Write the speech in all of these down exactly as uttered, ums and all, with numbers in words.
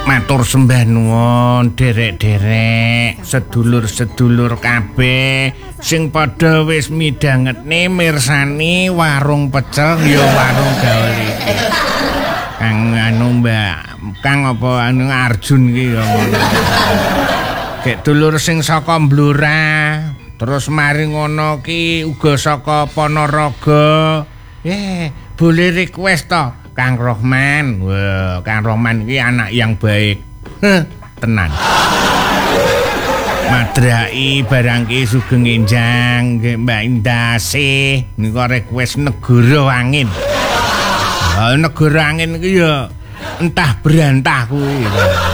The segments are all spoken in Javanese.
Matur sembah nuwun derek-derek, sedulur-sedulur kabeh sing padha wis midhangetne mirsani warung pecel ya warung gaul iki. Kang anu Mbak, Kang apa anu Arjun iki ya ngono. Kek dulur sing saka Blora, terus mari ngono ki uga saka Ponorogo. Eh, boleh request to. Kang Rohman, wah, Kang Rohman ini anak yang baik, huh, tenan. Madrai barang ki sugeng enjang, Mbak Indase, ini kok request negara angin. Oh, negara angin itu ya entah berantah kuwi.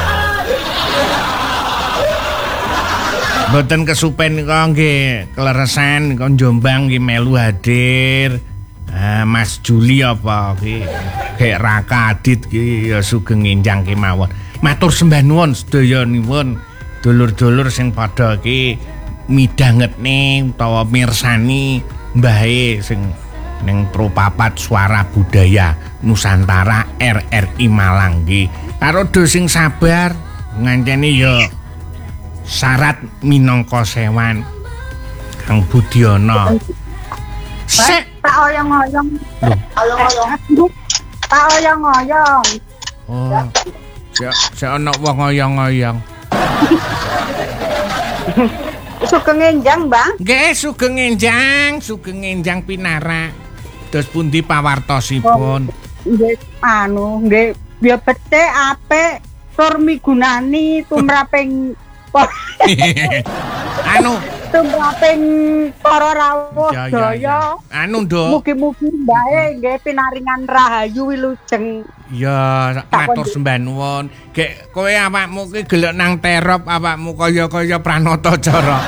Mboten kesupen kok nggih kleresan kok Jombang nggih melu hadir. Ah, Mas Juli apa ki kayak Raka Adit ki ya sugeng enjang kemawon. Matur sembah nuwun sedayanipun dulur-dulur sing padha ki midhangetne utawa mirsani mbahe sing ning Pro Papat Suara Budaya Nusantara R R I Malang ki. Karo do sing sabar nganceni ya syarat minangka sewan Kang Budiono. Sek tak oyong-oyong. Oyong-oyong. Tak oyong-oyong. Oh. Sek sek ana wong oyong-oyong. Sugeng enjang, Bang. Nggih, sugeng enjang, sugeng enjang pinara. Terus pundi pawartosipun? Nggih, anu, nggih, biar becik apik tur migunani tumraping anu tumraping para rawuh daya. Anu, Nduk. Mugi-mugi mbae nggih pinaringan rahayu wilujeng. Ya, matur sembah nuwun. Gek kowe awakmu ki gelek nang terop awakmu kaya-kaya Pranata Cara.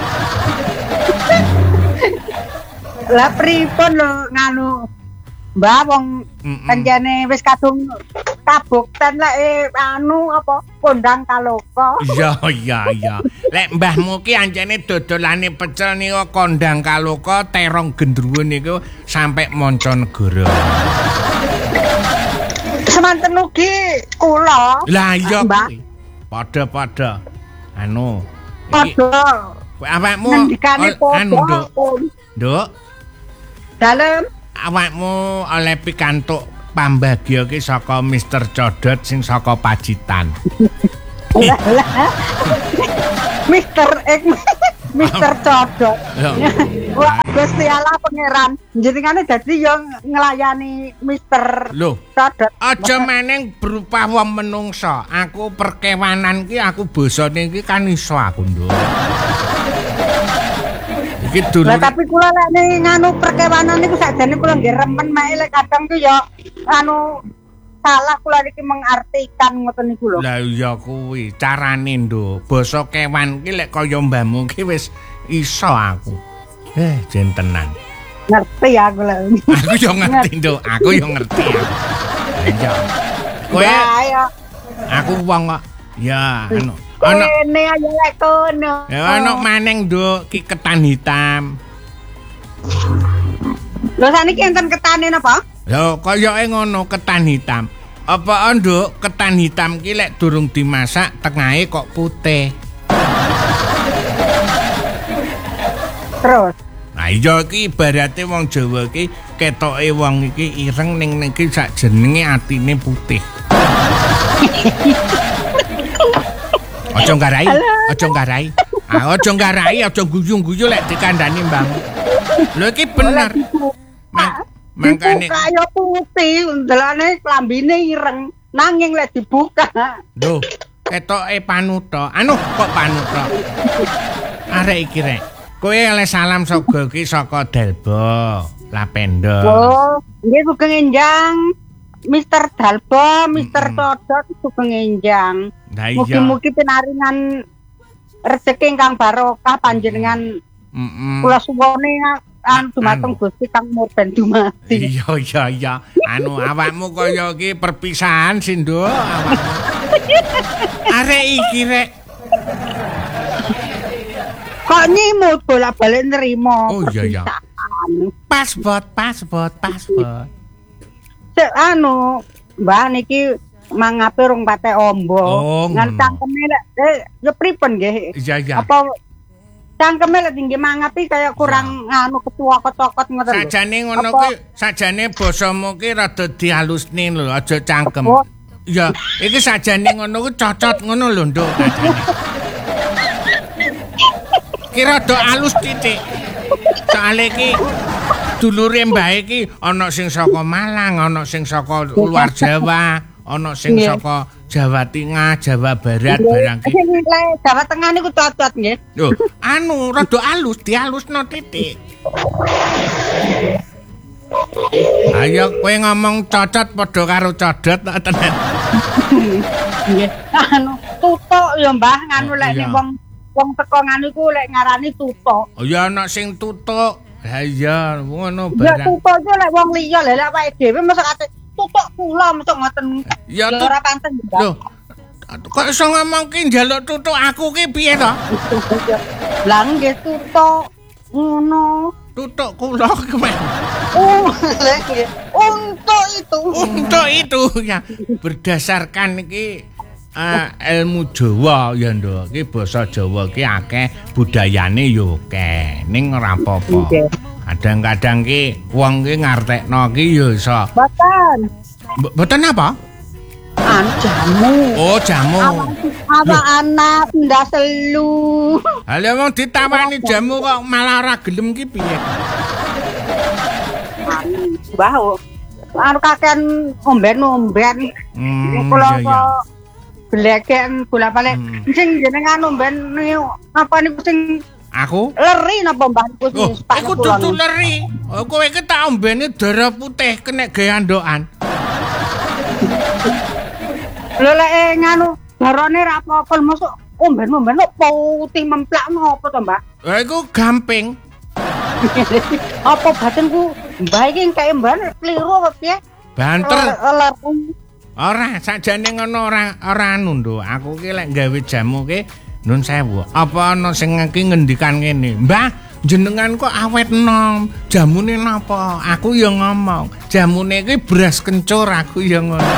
Lah pripun lho nganu Mbah wong kancane wis kadung kabukten lek eh, anu apa kondang kaloka. Iya iya iya. Lek mbahmu ki ancene dodolane pecel niku kondang kaloka terong gendruwo niku sampai Mancanegara. Semanten ugi kula. Lah iya padha-padha. Anu. Padha. Awakmu ngendikane padha. Anu, Nduk. Nduk. Dalem awakmu oleh pikantuk pambagya ki saka Mister Codot sing saka Pacitan. Mister Ek Mister Codot. Wah, Gusti Allah pangeran. Jenengane dadi yo nglayani Mister Codot. Aja meneng berupa wong menungsa. Aku perkewanan ki aku basane ki kan iso aku, Nduk. Lah tapi kula lek nganu perkewanan niku sakjane kula nggih remen mek lek kadang ku ya anu salah kula iki mengartikan ngoten niku lho. Lah iya kuwi carane Nduk. Basa kewan ki lek kaya mbahmu ki wis iso aku. Eh jen tenan. Ngerti aku lho. Aku yo ngerti Nduk, aku yo ngerti. Iya. Kowe aku wong kok ya anu ana kene aja lek kono. Ya ana maneng Nduk ki ketan hitam. Lho saniki enten ketane napa? Lho kayake ngono ketan hitam. Apa Nduk ketan hitam ki lek durung dimasak tengahe kok putih. Terus. Nah iya ki ibarate wong Jawa ki ketoke wong iki ireng ning niki sak jenenge atine putih. Aja nggarai, aja nggarai. Ah aja nggarai, aja guyu-guyu lek dikandani mbahmu. Lho iki bener. Mangkane kaya putih, ndelane klambine ireng, nanging lek dibuka. Lho, ketoke panuta. Anu kok panuta. Arek iki rek. Kowe oleh salam sogo ki saka Dalba, Lapendo. Oh, nggih sugeng enjang. Mister Dalba, Mister Codot sugeng enjang. Mugi-mugi pinaringan rezeki ingkang barokah panjenengan. Heeh. Kula suwone an dumateng Gusti kang murben dumati. Iya iya iya. Anu awakmu kaya iki perpisahan sih, Nduk. Arek iki rek. Kok nyimut bolak-balik nerima. Oh iya iya. Pasport, pasport, pasport. Cek anu, Mbah niki mangape rong patek ombo. Oh, ngan cangkeme lek eh ya pripun nggih? Iya iya. Apa cangkeme lek tinggi mangapi kayak kurang anu ketua ketokot ngoten lho. Sajane ngono kuwi, sajane basamu ki rada dialusne lho, aja cangkem. Oh. Ya, iki sajane ngono kuwi cocot ngono lho, Nduk. Ki rada alus titik. Soale iki dulure mbah iki ana sing saka Malang, ana sing saka luar Jawa, ana sing saka Jawa Tengah, Jawa Barat barang ki. Sing Jawa Tengah niku cocot nggih. Lho, anu rada alus, dialusno titik. Ayo kowe ngomong cocot padha karo codot tak tenan. Nggih. Anu tutuk ya Mbah nganu lek ning wong wong teko nganu iku lek ngarani tutuk. Oh ya ana sing tutuk. Ha iya ngono Ya barang. tutuk yo lek wong liya lek awake dhewe mesti kate tutuk kula mesti ngoten. Ya ora panten. Lho. Kok iso ngomong ki njaluk tutuk aku ki piye to? Lah nggih tutuk ngono. Tutuk kula kemana? Oh, lagi untuk itu. Untuk itu ya berdasarkan iki uh, ilmu Jawa ya Nduk. Iki basa Jawa ki akeh budayane yo akeh. Ning ora apa-apa. Kadang-kadang ki wong ki ngartekno ki yo iso. Boten. Boten apa? Anu jamu. Oh, jamu. Apa anak ndak selu. Hale wong ditawani jamu kok malah ora gelem ki piye? Mbah, anu kakean omben-omben. Hmm, Kula iya, iya. kok bleken bola balik sing jenengan omben apa niku sing Aku? leri napa Mbah niku sing Oh, iku dudu leri. Oh, kowe ki tak ombene darah putih kena gawe andokan. Lho lek nganu garane ra apa-apa mosok omben-omben kok putih memplak ngopo to Mbah? Lah iku gamping. Apa batinku Mbah iki kae Mbah kliru apa piye? Banter. Leri. Ora, sakjane ngono ora ora anu Nduk. Aku ki lek gawe jamu ki nun sewu. Apa ana sing iki ngendikan ngene, "Mbah, jenengan kok awet nom. Jamune napa?" Aku ya ngomong, "Jamune ki beras kencur." Aku ya ngono.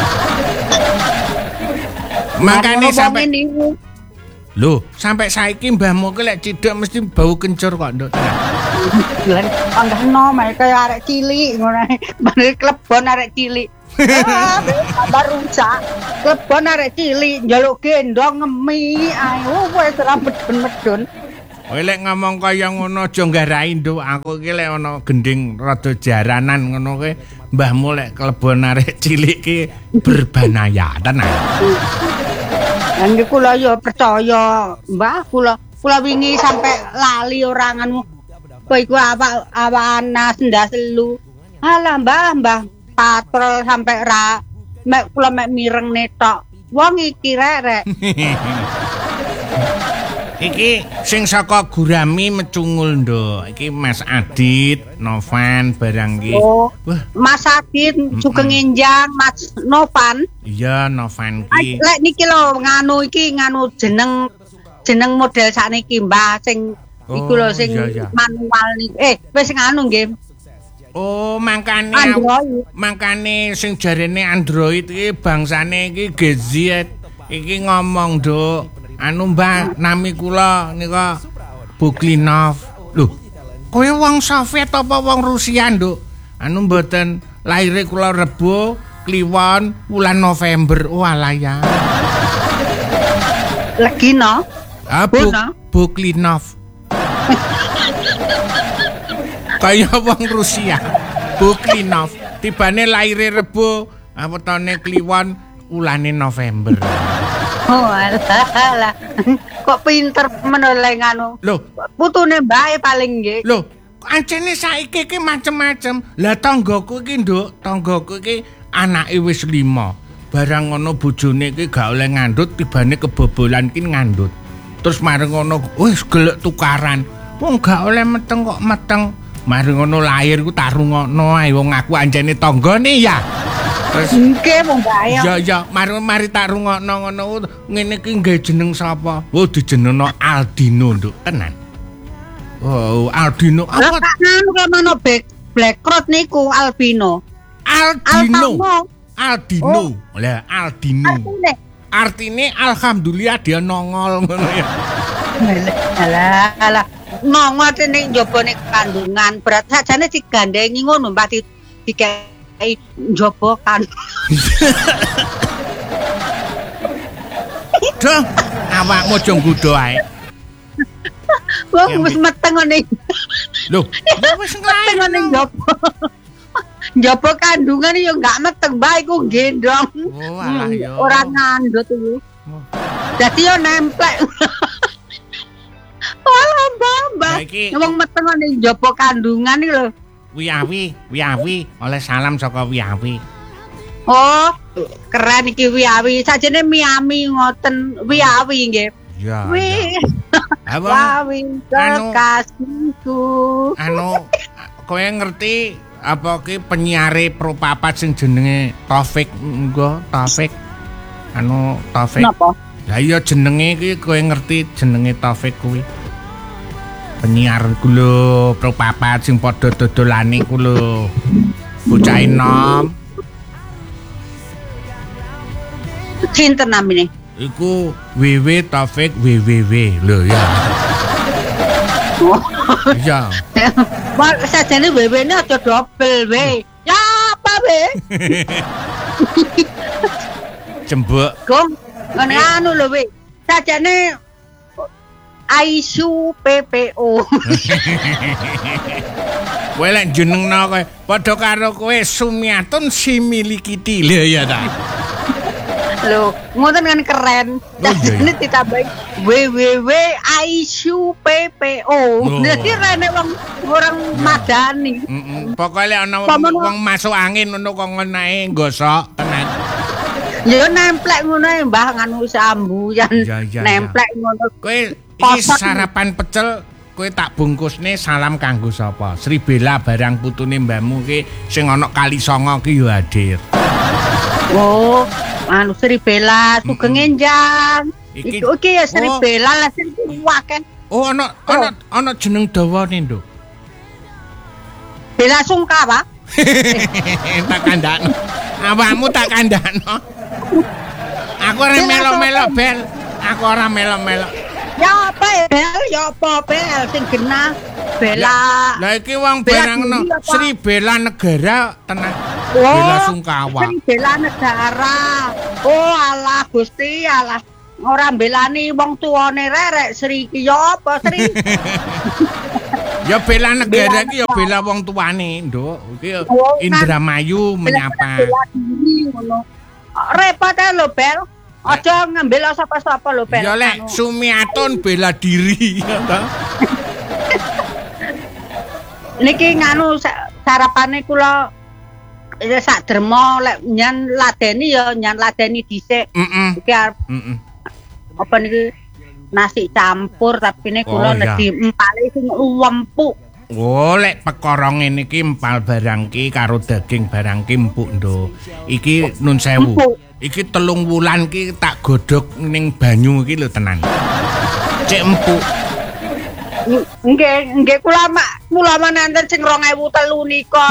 Makane sampai lho, sampai saiki mbahmu ki lek cidhek mesti bau kencur kok, Nduk. Lan anggahno mek kaya arek cilik ngono ae. Bare klebon arek cilik. Baru rusak. Klebon arek cilik njaluk gendong ngemi. Ayo wis ora medun-medun. Kowe lek ngomong kaya ngono aja nggarai Nduk. Aku ki lek ana gending rada jaranan ngono ki, mbahmu lek klebon arek cilik ki berbanaya tenan. Nggih kula ya percaya, Mbah, kula kula wingi sampe lali ora nganu. Kowe iku apa apa anas ndak selu. Alah, Mbah, Mbah, patrol sampe ra mek kula mek mireng netok. Wong iki rek. Iki sing saka Gurami Mecungul Nduk. Iki Mas Adit, Novan barang iki. Oh, Wah, Mas Adit, Sugeng Enjang, Mas Novan. iya Novan Ay, ki. lek niki lho nganu iki nganu jeneng jeneng model sakniki Mbah sing iku lho Oh, sing iya, iya. manual niki. Eh, wis nganu nggih. Oh, mangkane Android. mangkane sing jarene Android iki bangsane iki G Z. Iki ngomong, Nduk. Anu Mbah, nami kula nika Buklinov. Lho, kowe wong Soviet apa wong Rusia, Nduk? Anu mboten laire kula Rebo, Kliwon, wulan November. Walah ya. Legino. Ah, Buk, Bona. Buklinov. Kaya wong Rusia. Buklinov. Tibane laire Rebo, awetane Kliwon, wulane November. Oh alah alah. Kok pinter menoleh nganu. Loh, Putune Mbah paling nggih. Loh, ancene saiki iki macem-macem. Lah tanggoku iki, Nduk, tanggoku iki anake wis lima. Barang ngono bojone iki gak oleh ngandut, tibane kebobolan ki ngandut. Terus mari ngono wis gelek tukaran. Wong gak oleh meteng kok meteng. Mari ngono lahir ku tak rungokno ae wong aku anjene tanggane ya. Terus Nggih wong Mbah ya. ya ya mari mari tak rungokno ngono ngene iki nggae jeneng sapa? Oh dijenengno Aldino, Nduk, tenan. Oh, Aldino Lah apa? tak nganu kaya mana Black Black Road niku albino. Aldino. Alpamo. Aldino. Lah Aldino. Artine. Artine alhamdulillah dia nongol ngono ya. Alah, alah. Nongol ning njaba ning kandungan berat sajane digandengi ngono Mbak di dikai njaba kan. Duh, awakmu aja nggodho ae. Wong wis meteng ngene. Lho, wis Meteng ngene njaba. Njaba kandungan yo enggak meteng bae iku gendong. Oh, alah yo. Ora ngandut iki. Dadi yo nemplek. Oh, Mbak. Wong meteng ngene njaba kandungan iki lho. Wiyawi, Wiyawi, oleh salam saka Wiyawi. Oh, keren iki Wiyawi. Sajane Miami ngoten Wiyawi nggih. Iya. Wi. Apa? Wiyawi Anu- kekasihku. Anu, kowe ngerti apa ki penyiare Pro Papat sing jenenge Taufik engko Taufik. Anu Taufik. Napa? Lah iya jenenge ki kowe ngerti jenenge Taufik kuwi. Penyiar ku lho Pro Papat sing padha dodolane ku lho. Bocah enom. Sinten namine? Iku W W Taufik W W W lho ya. Oh. Iya. Wah, sajane W-ne aja dobel we. Ya apa we? Jembek. Gong, ngene anu lho we. Sajane Aisu P P O. Kowe lek jenengno kowe padha karo kowe Sumiatun Similikiti lho ya ta. Lho, ngoten kan keren. Ini ditambahi W W W Aisu P P O. Dadi rene wong orang madani. Heeh. Pokoke lek ana wong masuk angin ngono kok ngenae gosok tenan. Ya nemplek ngono ae Mbah nganu sambuyan. Nemplek ngono. Kowe iki sarapan pecel kowe tak bungkusne salam kanggo sapa? Sri Bella barang putune mbahmu ki sing ana Kali Songo ki yo hadir. Oh, anu Sri Bella Sugeng Enjang. Iki iki ya Sri oh. Bella lah sing waken. Oh ana ana ana jeneng dawane, Nduk. Bella Sungkawa. Tak kandakno. Awakmu tak kandakno. Aku ora melok-melok bel. Aku ora melok-melok. Ya apa ya, Bel? Ya apa Bel sing genah Bella. Lah iki wong barangno Sri Bella Negara tenang. Oh, Bella Sungkawa. Sri Bella Negara. Oh alah Gusti alah. Ora mbelani wong tuane rerek Sri ki ya apa Sri? Ya Bella Negara ki ya bela wong tuane, Nduk. Iki Indramayu menyapa. Repot ae lho, Bel. Aja ngambil sapa-sapa lho, Bel. Ya lek Sumiatun bela diri ya ta. Niki nganu sarapane kula sak derma lek nyan ladeni ya nyan ladeni dhisik. Heeh. Iki arep Heeh. apa niki nasi campur tapi ini kula nedhi empale sing empuk. Oh, lek perkara ngene iki empal barang ki karo daging barang ki empuk, Nduk. Iki nun sewu. Iki telung wulan ki tak godhog ning banyu iki lho tenan. Cek empuk. Nggih, nggih kula mak kula mananten sing dua ribu tiga nika.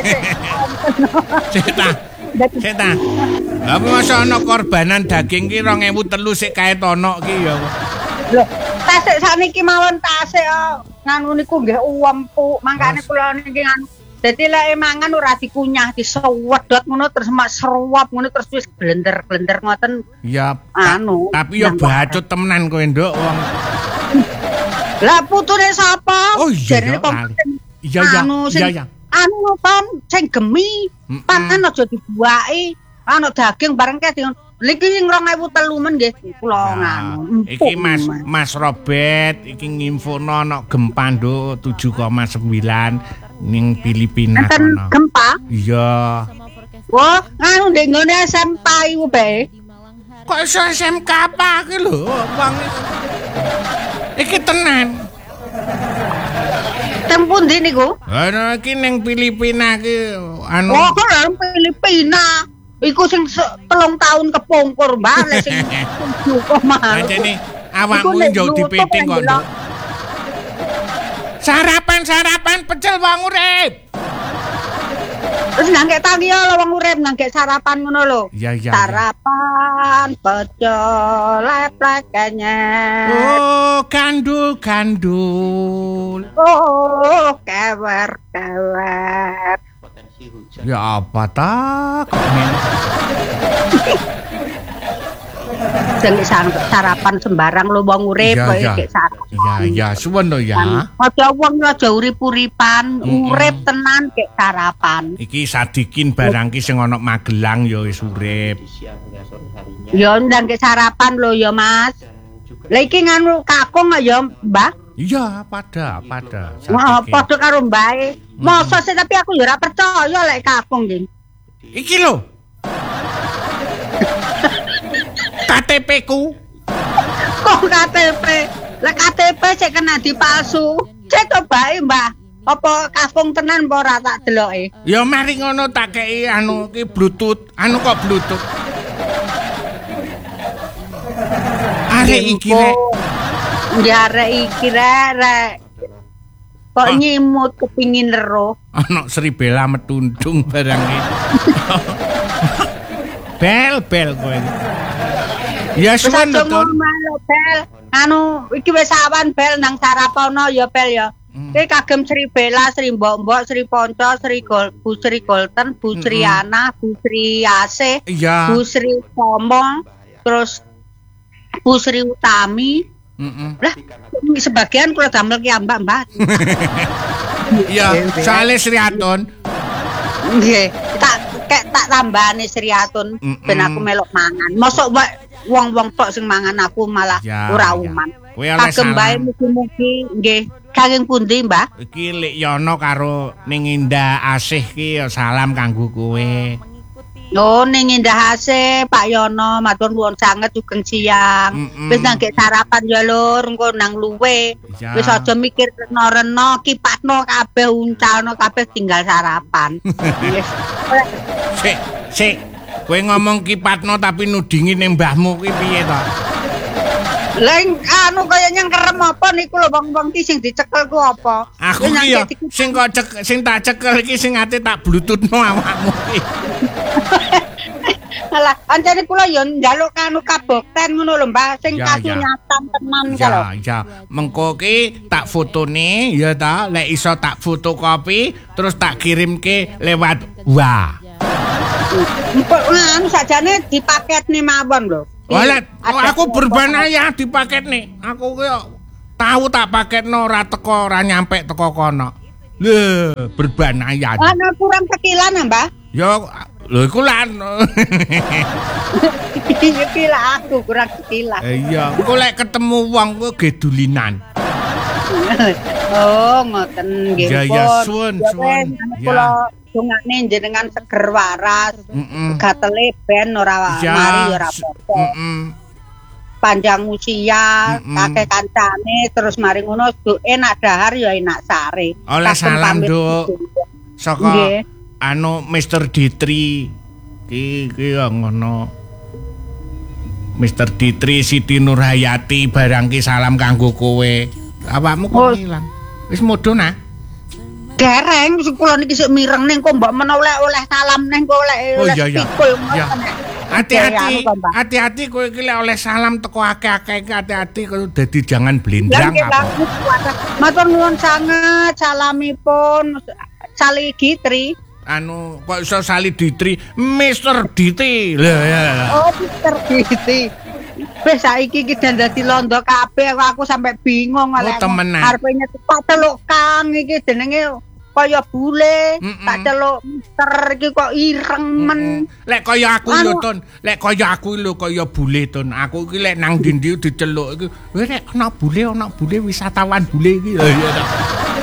Cek ta. Cek ta. Apa masa ana korbanan daging ki dua ribu tiga sik kae tono ki ya. Lho, tasik sakniki mawon tasik kok. Nganu niku nggih empuk, mangkane kula niki nganu. Dadi lek mangan ora dikunyah, disewedot ngono terus mak seruap ngono terus wis blender-blender ngoten. Ya, anu. Tapi ya bacut temenan kowe, Nduk, wong. Lah putune sapa? Oh iya, iya, iya, iya, iya. Anu ton sing gemi, pangan aja dibuaki. Ana daging bareng kae di niki sing dua ribu tiga men nggih kula nganu. Iki Mas Mas Robert iki nginfono ana gempa Nduk tujuh koma sembilan ning Filipina kono. Gempa? Iya. Wah, nganu ndek ngene S M K iku bae. Kok iso S M K apa iki lho, wong iki tenan. Teng pundi niku? Ana iki ning Filipina iki anu. Oh, kok Filipina. Iku sing telung tahun kepungkur, Mbak, lek sing tujuh koma. Ajene awakmu njok dipeting kok, Nduk. Sarapan-sarapan pecel wong urip. Terus nangkek tangi lho wong urip nangkek sarapan ngono lho. Iya iya. Sarapan pecel lepleknya. Oh, gandul gandul. Oh, kewer kewer. Ya apa tak? Sing sarapan sembarang lho wong urip Iya, kowe iya. gek sarapan. Iya iya, suwun lho ya. Aja wong aja urip-uripan, urip tenan gek sarapan. Iki sadikin barang ki sing ana Magelang ya wis urip. Ya ndang gek sarapan lho ya Mas. Lah iki nganu kakung ya Mbah. Iya, pada pada. Wah, Sadikin. padha karo mbae. Masa sih tapi aku ya ora percaya lek kakung nggih. Iki lho. K T P ku. Kok K T P? Lah K T P sik kena dipalsu. Cek to bae, Mbah. Apa kakung tenan apa ora tak deloke? Ya mari ngono tak kei anu ki Bluetooth. Anu kok Bluetooth. Arek iki rek. Ya arek iki rek, rek. Kok Ah. nyimut kepingin ero. Ana Sribela metundung barang iki. Bel bel kowe. Ya Wis suwun aja lho, Tun. ngono Bel. Anu iki wis awan Bel nang sarapana ya Bel ya. Hmm. Kowe kagem Sri Bella, Sri Mbok-mbok, Sri Ponco, Sri Gol, Bu Sri Golten, Bu Sri Ana, Bu Sri Asih, Iya. Bu Sri Somo, terus Bu Sri Utami. Heeh. Lah sebagian kula damel ki ambak, Mbak. Iya, soalnya Sri Atun. Nggih, tak kek tak tambahane Sri Atun ben Mm-mm. aku melok mangan. Mosok wae wong-wong tok sing mangan aku malah Ya, ora ya. uman. Kowe oleh Kagem bae salam. mugi-mugi nggih. Kageng pundi, Mbah? Iki Lik Yono karo ning Indah Asih ki ya salam kanggo kowe. Oh, ning Indah Asih, Pak Yono, matur nuwun sanget sugeng siang. Mm-mm. Wis nang gek sarapan ya Lur, engko nang luwe. Ya. Wis aja mikir reno-reno, kipatno kabeh uncalno kabeh tinggal sarapan. Wis. Sik, sik. Kowe ngomong kipatno tapi nudingi ning mbahmu kuwi piye to? Leng anu kaya nyengkerem apa niku lho wong-wong ki sing dicekel ku apa? Aku Wis nang ki ya gek dikit- sing kok cek sing tak cekel iki sing ate tak bluetoothno awakmu iki. Alah, ancane kula ya njaluk kanu kabokten ngono lho, Mbah, sing Ya, ya. kasunyatan tenan kalau. Ya, ya. Mengko ki tak fotone ya ta, lek iso tak fotokopi terus tak kirimke lewat wa. Empuk anu sakjane dipaketne mawon lho. Walet, Ada aku kelompok- berbanaya di paket nih. Aku kaya tahu tak paketno ora teko ora nyampe teko kono. Lho, berbanaya. Ana kurang sekilan ah, Mbah. Ya lho iku lan. Iki lah aku kurang sekilan. Iya, engko lek ketemu wong kuwi gedulinan. Oh, ngoten nggih. Ya, ya, pun. suwun, Ya, suwun. wes, anu Ya. Kula dongane jenengan seger waras. Heeh. Gatele ben ora Ya. mari ora apa-apa. Heeh. Panjang usia, Mm-mm. kakek kancane terus mari ngono do enak dahar ya enak sare. Oleh Kagem salam, pamit Duk. sedaya. Saka Nggih. anu mister Ditri. Ki ki ya ngono. mister Ditri Siti Nurhayati barang ki salam kanggo kowe. Awakmu Oh. kok ilang? Wis mudhun ah. Dereng sing kula niki sik mireng ning kok mbok menawa oleh salam ning kok oleh Oh, oleh iya, iya. pikul Iya. ngoten. Hati-hati, Anu, kok, Mbak. hati-hati kowe iki lek oleh salam teko akeh-akeh iki hati-hati kowe dadi jangan Lah blendrang nggih apa. Pak, matur nuwun sanget salamipun Sali Gitri. Anu kok iso Sali Ditri, mister Ditri. Lah ya. Oh, mister Gitri. Wis saiki iki dan dadi londo kabeh aku sampai bingung oleh Oh, temenan. arepe nyetak teluk Kang iki jenenge kaya bule, Mm-mm. tak celuk mister iki kok ireng men. Lek kaya aku Anu- lho Ton, lek kaya aku lho kaya bule Ton. Aku iki lek nang ndi-ndi diceluk iki, "Weh nek ana bule, ana bule wisatawan bule iki." Lah iya ta.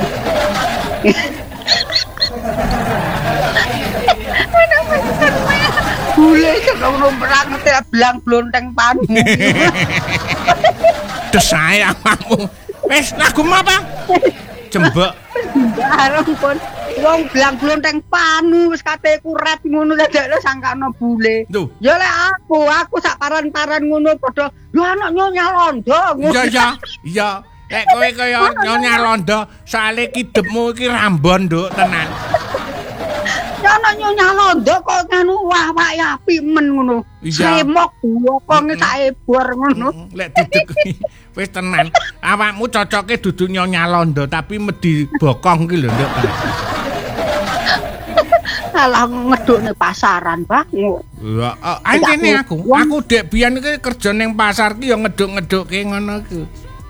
Bule kok perang ngerti belang blonteng panu. Desae awakmu. Wis lagu apa? Jembek. Bareng pun wong belang blonteng panu wis kate kuret ngono dadekno sangkano bule. Tuh. Ya lek aku, aku sak paran-paran ngono padha, "Lho anak nyonya londo." Iya iya iya. Lek kowe kaya nyonya londo, soalé kidepmu iki rambon, Nduk, tenan. ana nyonya londo kok nganu awak api men ngono. Semok bokonge tak ebor ngono. Lek duduk wis tenan. Awakmu cocoke dudu nyonya londo tapi medi bokong ki lho, Nduk. Alah ngedukne pasaran, Pak. Ya, anjene aku. Aku dek biyen iki kerja ning pasar ki ya ngeduk-ngedukke ngono ku.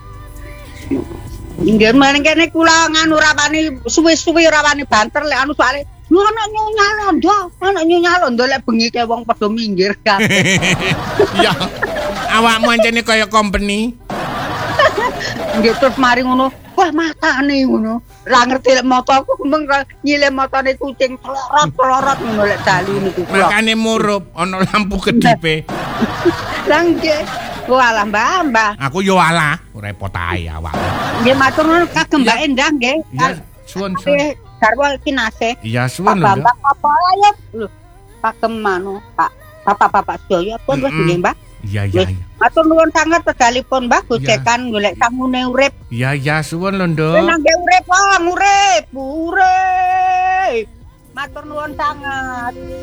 Nggih meneng kene kula nganu rapani suwi-suwi rapani banter lek anu soalé lho ana nyonya londo, ana nyonya londo lek bengi ke wong padha minggir kabeh. Ya. Awakmu anjene kaya company. Nggih terus mari ngono, wah matane ngono. Ra ngerti lek motoku mung nyilih motone kucing celorot-celorot ngono lek dalu niku. Makane murup ana lampu kedipe. Lah nggih. Walah Mbah, Mbah. Aku yo alah, repot ae awak. Nggih matur nuwun kagem Mbak Endah nggih. Iya, suwun suwun. Garwa kinasih. Iya, suwun lho. Bapak apa ya? Lho, kagem anu, Pak. Bapak-bapak sedaya pun wis nggih, Mbah. Iya, iya, iya. Matur nuwun sanget pedalipun Mbah gojekan golek sangune urip. Iya, iya, suwun lho, Nduk. Nang nggih urip, Wong, urip, urip. Matur nuwun sanget.